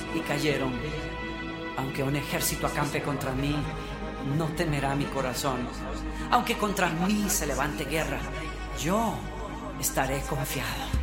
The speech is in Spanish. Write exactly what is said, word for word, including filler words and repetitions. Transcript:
y cayeron. Aunque un ejército acampe contra mí, no temerá mi corazón. Aunque contra mí se levante guerra, yo estaré confiado.